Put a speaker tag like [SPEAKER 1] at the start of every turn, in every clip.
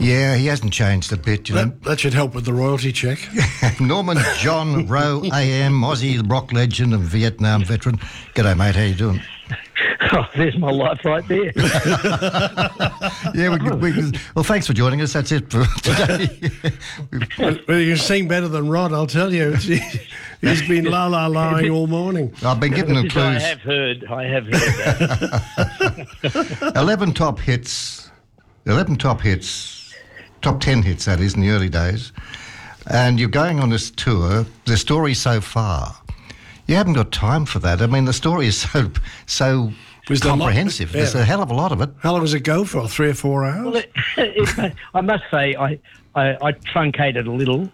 [SPEAKER 1] Yeah, he hasn't changed a bit, you know.
[SPEAKER 2] That should help with the royalty check.
[SPEAKER 1] Norman John Rowe AM, Aussie rock legend and Vietnam veteran. G'day, mate. How you doing?
[SPEAKER 3] Oh, there's my life right there.
[SPEAKER 1] Yeah, well, thanks for joining us. That's it for today.
[SPEAKER 2] Well, you can sing better than Rod, I'll tell you. He's been la-la-laing all morning.
[SPEAKER 1] I've been giving them clues.
[SPEAKER 3] I have heard that.
[SPEAKER 1] 11 top hits, top 10 hits, that is, in the early days. And you're going on this tour, the story so far. You haven't got time for that. I mean, the story is so comprehensive. There's a hell of a lot of it.
[SPEAKER 2] How long does it go for? 3 or 4 hours?
[SPEAKER 3] Well, I must say, I truncated a little.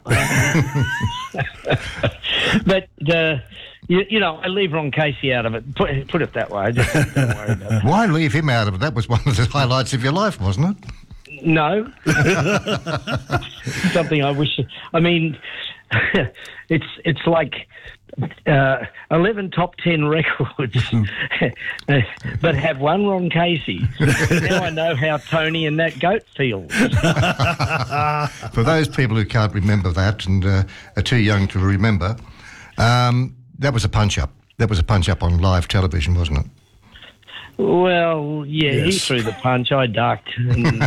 [SPEAKER 3] But, you know, I leave Ron Casey out of it. Put it that way. Just don't worry about it.
[SPEAKER 1] Why leave him out of it? That was one of the highlights of your life, wasn't it?
[SPEAKER 3] No. Something I wish... I mean, it's like... 11 top 10 records, but have one Ron Casey. Now I know how Tony and that goat feels.
[SPEAKER 1] For those people who can't remember that and are too young to remember, that was a punch-up. That was a punch-up on live television, wasn't it?
[SPEAKER 3] Well, yeah,
[SPEAKER 2] Yes.
[SPEAKER 3] He threw the punch, I ducked. And,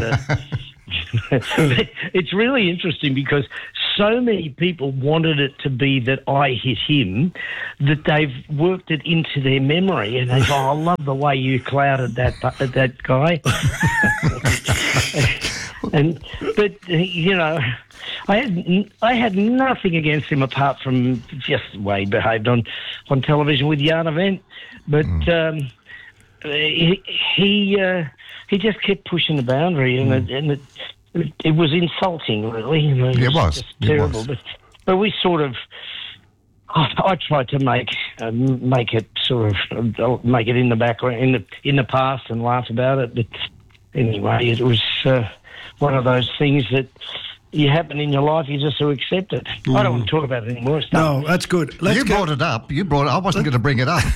[SPEAKER 3] it's really interesting because so many people wanted it to be that I hit him that they've worked it into their memory and they go, I love the way you clouded that guy. But you know, I had nothing against him apart from just the way he behaved on television with Yarn Event. But he just kept pushing the boundary, and it was insulting, really.
[SPEAKER 1] It was.
[SPEAKER 3] Just terrible.
[SPEAKER 1] It was.
[SPEAKER 3] But we sort of, I tried to make it sort of make it in the background, in the past, and laugh about it. But anyway, it was one of those things that you happen in your life, you just accept it. I don't want to talk about it anymore. It's done.
[SPEAKER 2] No, that's good.
[SPEAKER 1] Brought it up. You brought it. I wasn't going to bring it up.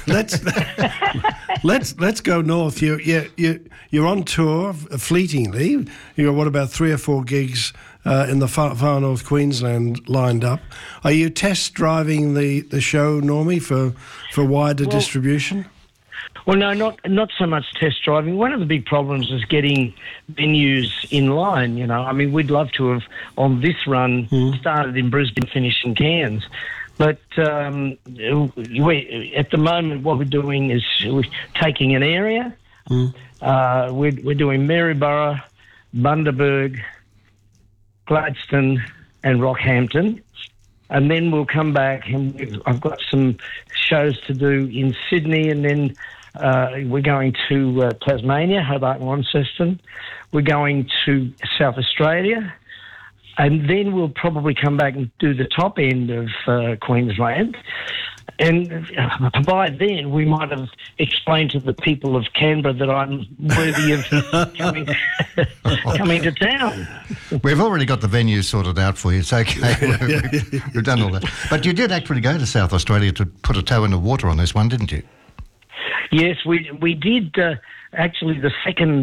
[SPEAKER 2] Let's go north. You're on tour fleetingly. You got about 3 or 4 gigs in the far north Queensland lined up. Are you test driving the show, Normie, for wider distribution?
[SPEAKER 3] Well, no, not so much test driving. One of the big problems is getting venues in line, you know. I mean, we'd love to have, on this run, started in Brisbane, finished in Cairns. But at the moment, what we're doing is we're taking an area. We're doing Maryborough, Bundaberg, Gladstone and Rockhampton. And then we'll come back and I've got some shows to do in Sydney, and then we're going to Tasmania, Hobart and Launceston. We're going to South Australia. And then we'll probably come back and do the top end of Queensland. And by then, we might have explained to the people of Canberra that I'm worthy of coming to town.
[SPEAKER 1] We've already got the venue sorted out for you. It's okay. We've done all that. But you did actually go to South Australia to put a toe in the water on this one, didn't you?
[SPEAKER 3] Yes, we did. Actually, the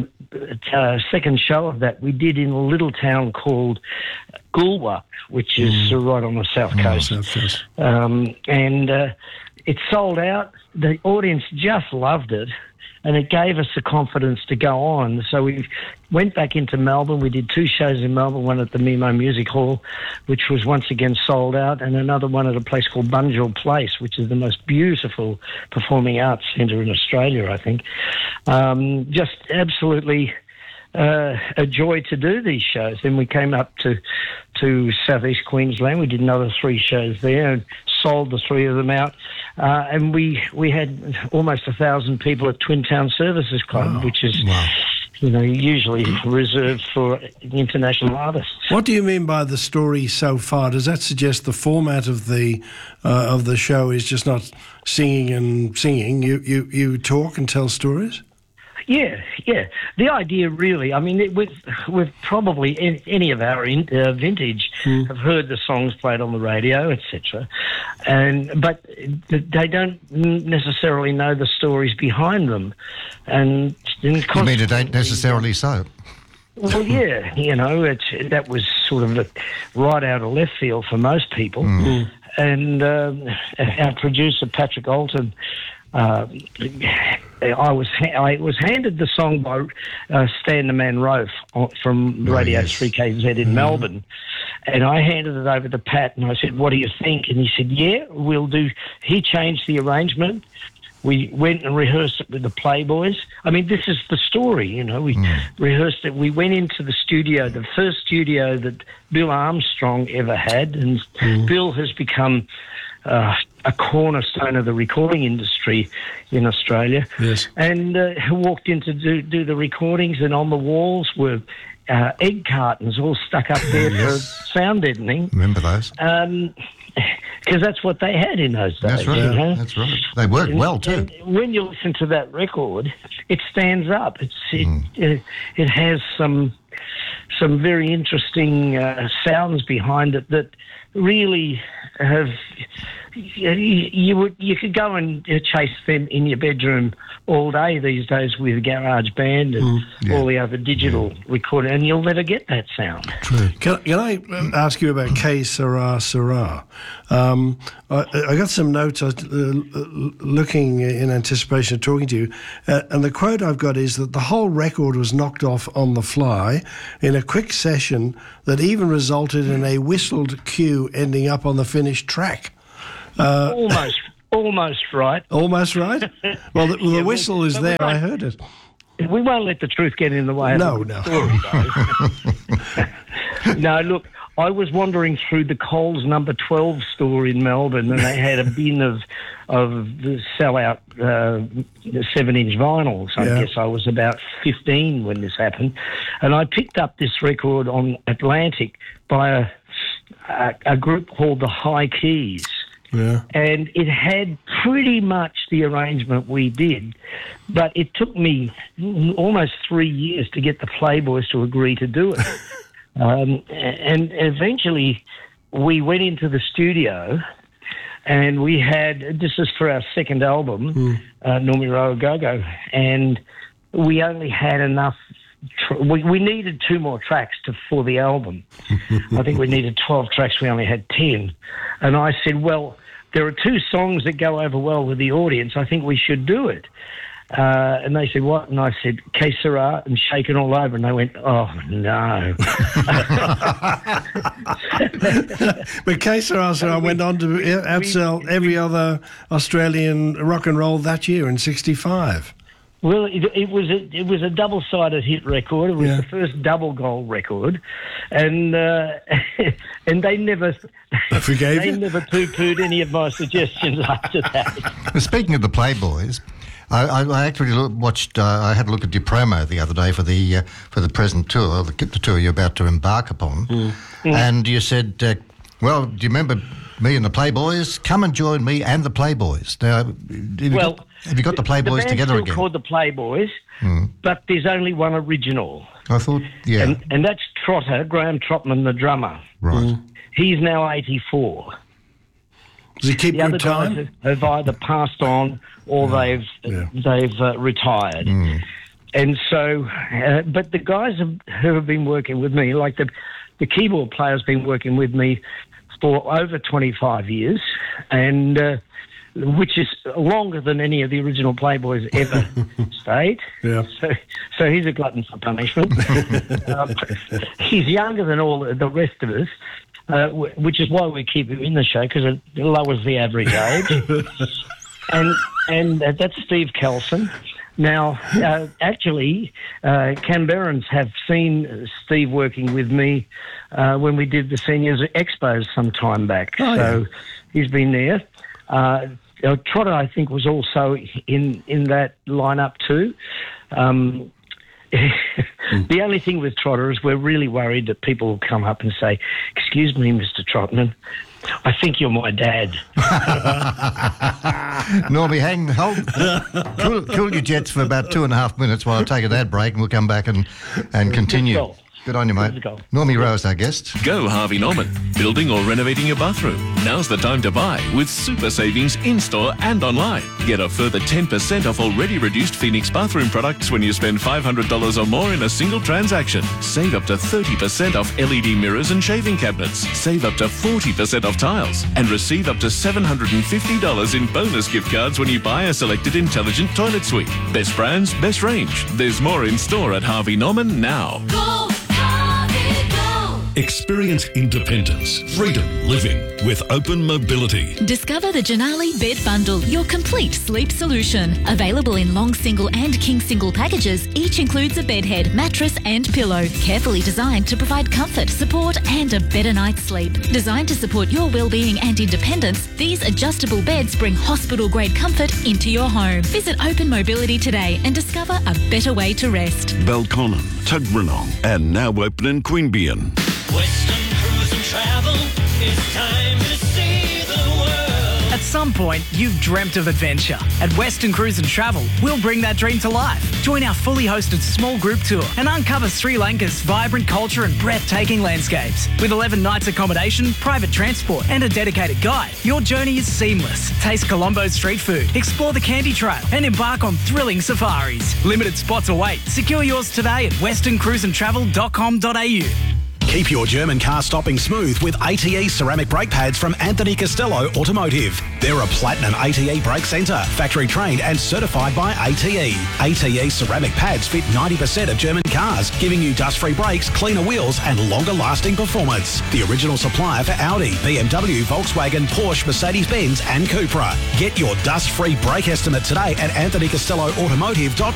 [SPEAKER 3] second show of that we did in a little town called Goolwa, which is right on the south coast.
[SPEAKER 2] South coast.
[SPEAKER 3] And it sold out. The audience just loved it, and it gave us the confidence to go on. So we went back into Melbourne. We did 2 shows in Melbourne, one at the Mimo Music Hall, which was once again sold out, and another one at a place called Bunjil Place, which is the most beautiful performing arts centre in Australia, I think. Just absolutely a joy to do these shows. Then we came up to southeast Queensland. We did another 3 shows there and sold the 3 of them out. And we had almost 1,000 people at Twin Town Services Club, which is usually reserved for international artists.
[SPEAKER 2] What do you mean by the story so far? Does that suggest the format of the show is just not singing and singing? You talk and tell stories?
[SPEAKER 3] Yeah. The idea really, I mean, we've probably, any of our vintage, have heard the songs played on the radio, etc. But they don't necessarily know the stories behind them. And
[SPEAKER 1] you mean it ain't necessarily so?
[SPEAKER 3] Well, yeah, that was sort of right out of left field for most people. Mm. And our producer, Patrick Alton, I was handed the song by Stan the Man Rofe from Radio 3KZ in Melbourne, and I handed it over to Pat, and I said, "What do you think?" And he said, "Yeah, we'll do." He changed the arrangement. We went and rehearsed it with the Playboys. I mean, this is the story, We rehearsed it. We went into the studio, the first studio that Bill Armstrong ever had, and Bill has become a cornerstone of the recording industry in Australia.
[SPEAKER 2] Yes.
[SPEAKER 3] And walked in to do the recordings, and on the walls were egg cartons all stuck up there for sound deadening.
[SPEAKER 1] Remember those?
[SPEAKER 3] Because that's what they had in those days.
[SPEAKER 1] That's right. That's right. They worked well too.
[SPEAKER 3] And when you listen to that record, it stands up. It has some very interesting sounds behind it that really have. You could go and chase them in your bedroom all day these days with GarageBand and all the other digital recording, and you'll never get that sound.
[SPEAKER 2] True. Can I ask you about Que Sera Sera? I got some notes looking in anticipation of talking to you, and the quote I've got is that the whole record was knocked off on the fly in a quick session that even resulted in a whistled cue ending up on the finished track.
[SPEAKER 3] Almost right.
[SPEAKER 2] Almost right? Well, the whistle is there. I heard it.
[SPEAKER 3] We won't let the truth get in the way of the story, though. No, look, I was wandering through the Coles number 12 store in Melbourne, and they had a bin of the sellout 7-inch vinyls. I guess I was about 15 when this happened. And I picked up this record on Atlantic by a group called the High Keys.
[SPEAKER 2] Yeah.
[SPEAKER 3] And it had pretty much the arrangement we did, but it took me almost 3 years to get the Playboys to agree to do it. And eventually we went into the studio, and we had, this is for our second album, Normie Rowe Go-Go, and we only had enough. We needed 2 more tracks for the album. I think we needed 12 tracks. We only had 10. And I said, well, there are 2 songs that go over well with the audience. I think we should do it. And they said, what? And I said, Que Sera, and Shaking All Over. And they went, oh, no.
[SPEAKER 2] But Que Sera went on to outsell every other Australian rock and roll that year in 1965.
[SPEAKER 3] Well, it was a double-sided hit record. It was the first double gold record, and and they never poo-pooed any of my suggestions after that.
[SPEAKER 1] Speaking of the Playboys, I actually watched. I had a look at your promo the other day for the present tour, the tour you're about to embark upon, and you said, "Well, do you remember me and the Playboys? Come and join me and the Playboys." Now, have you got the Playboys together again?
[SPEAKER 3] It's called the Playboys, but there's only one original.
[SPEAKER 1] I thought,
[SPEAKER 3] and that's Trotter, Graham Trotman, the drummer.
[SPEAKER 1] Right.
[SPEAKER 3] He's now 84.
[SPEAKER 2] Does he keep good time?
[SPEAKER 3] The other guys have either passed on or they've retired. And so, but the guys who have been working with me, like the keyboard player's been working with me for over 25 years, and which is longer than any of the original Playboys ever stayed.
[SPEAKER 2] Yeah.
[SPEAKER 3] So he's a glutton for punishment. He's younger than all the rest of us, which is why we keep him in the show, because it lowers the average age. and that's Steve Kelson. Now, actually, Canberrans have seen Steve working with me when we did the Seniors Expos some time back. So he's been there. Trotter, I think, was also in that lineup too. The only thing with Trotter is we're really worried that people will come up and say, "Excuse me, Mr. Trotman, I think you're my dad."
[SPEAKER 1] Normie, cool your jets for about 2.5 minutes while I take an ad break, and we'll come back and continue. Good on you, mate.
[SPEAKER 3] Let's go.
[SPEAKER 1] Normie Rowe's our guest.
[SPEAKER 4] Go Harvey Norman. Building or renovating your bathroom? Now's the time to buy with super savings in-store and online. Get a further 10% off already reduced Phoenix bathroom products when you spend $500 or more in a single transaction. Save up to 30% off LED mirrors and shaving cabinets. Save up to 40% off tiles. And receive up to $750 in bonus gift cards when you buy a selected intelligent toilet suite. Best brands, best range. There's more in store at Harvey Norman now.
[SPEAKER 5] Go, Harvey, go.
[SPEAKER 6] Experience independence, freedom living with Open Mobility.
[SPEAKER 5] Discover the Janali Bed Bundle, your complete sleep solution. Available in long single and king single packages, each includes a bed head, mattress and pillow. Carefully designed to provide comfort, support and a better night's sleep. Designed to support your well-being and independence, these adjustable beds bring hospital-grade comfort into your home. Visit Open Mobility today and discover a better way to rest.
[SPEAKER 6] Belconnen, Tuggeranong, and now open in Queanbeyan.
[SPEAKER 7] Western Cruise and Travel, it's time to see the world.
[SPEAKER 8] At some point, you've dreamt of adventure. At Western Cruise and Travel, we'll bring that dream to life. Join our fully hosted small group tour and uncover Sri Lanka's vibrant culture and breathtaking landscapes. With 11 nights accommodation, private transport and a dedicated guide, your journey is seamless. Taste Colombo's street food, explore the Candy Trail and embark on thrilling safaris. Limited spots await. Secure yours today at westerncruiseandtravel.com.au.
[SPEAKER 9] Keep your German car stopping smooth with ATE ceramic brake pads from Anthony Costello Automotive. They're a platinum ATE brake centre, factory trained and certified by ATE. ATE ceramic pads fit 90% of German cars, giving you dust-free brakes, cleaner wheels and longer lasting performance. The original supplier for Audi, BMW, Volkswagen, Porsche, Mercedes-Benz and Cupra. Get your dust-free brake estimate today at anthonycostelloautomotive.com.